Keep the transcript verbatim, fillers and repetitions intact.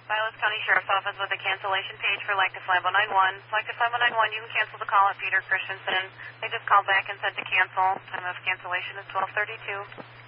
Silas County Sheriff's Office with a cancellation page for Lacta five oh nine one. Lacta five oh nine one, you can cancel the call at Peter Christensen. They just called back and said to cancel. Time of cancellation is twelve thirty-two.